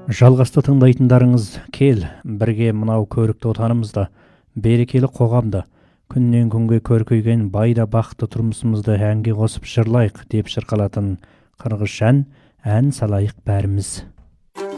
Жалғасты тыңдайтындарыңыз кел, бірге мынау көрікті отанымызда, берекелі қоғамда, күннен күнге көркейген байда бақытты тұрмысымызды әнге қосып жырлайық деп шырқалатын қырғызша ән салайық бәріміз.